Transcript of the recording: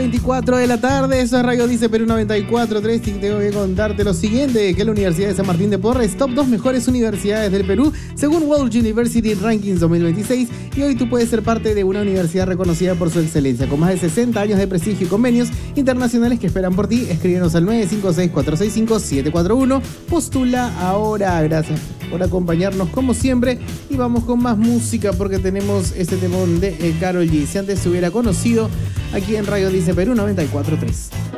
24 de la tarde, eso es Radio Dice Perú 94.3 y tengo que contarte lo siguiente, que la Universidad de San Martín de Porres, top 2 mejores universidades del Perú, según World University Rankings 2026, y hoy tú puedes ser parte de una universidad reconocida por su excelencia, con más de 60 años de prestigio y convenios internacionales que esperan por ti. Escríbenos al 956-465-741, postula ahora. Gracias por acompañarnos como siempre y vamos con más música porque tenemos este temón de Karol G. Si antes se hubiera conocido aquí en Radio Dice Perú 94.3.